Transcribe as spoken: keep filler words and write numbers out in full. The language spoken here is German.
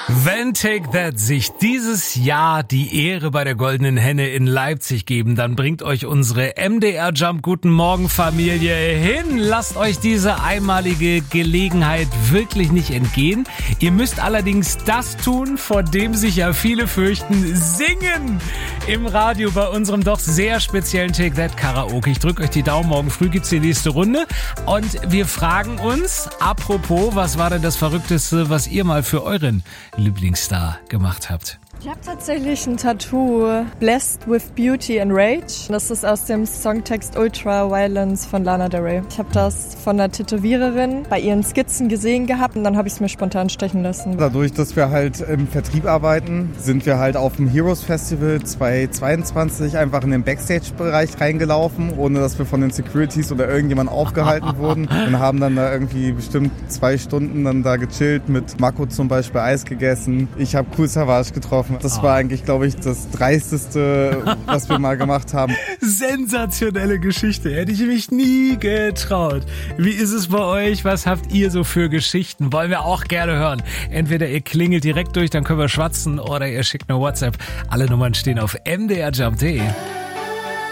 Wenn Take That sich dieses Jahr die Ehre bei der Goldenen Henne in Leipzig geben, dann bringt euch unsere M D R Jump Guten Morgen Familie hin. Lasst euch diese einmalige Gelegenheit wirklich nicht entgehen. Ihr müsst allerdings das tun, vor dem sich ja viele fürchten: singen im Radio bei unserem doch sehr speziellen Take That Karaoke. Ich drücke euch die Daumen, morgen früh gibt's die nächste Runde und wir fragen uns, apropos, was war denn das Verrückteste, was ihr mal für euren Lieblingsstar gemacht habt? Ich habe tatsächlich ein Tattoo, Blessed with Beauty and Rage. Das ist aus dem Songtext Ultra Violence von Lana Del Rey. Ich habe das von einer Tätowiererin bei ihren Skizzen gesehen gehabt und dann habe ich es mir spontan stechen lassen. Dadurch, dass wir halt im Vertrieb arbeiten, sind wir halt auf dem Heroes Festival zweitausendzweiundzwanzig einfach in den Backstage-Bereich reingelaufen, ohne dass wir von den Securities oder irgendjemand aufgehalten wurden. Und haben dann da irgendwie bestimmt zwei Stunden dann da gechillt, mit Mako zum Beispiel Eis gegessen. Ich habe Kool Savas getroffen. Das war eigentlich, glaube ich, das Dreisteste, was wir mal gemacht haben. Sensationelle Geschichte, hätte ich mich nie getraut. Wie ist es bei euch? Was habt ihr so für Geschichten? Wollen wir auch gerne hören. Entweder ihr klingelt direkt durch, dann können wir schwatzen, oder ihr schickt eine WhatsApp. Alle Nummern stehen auf m d r jump punkt d e.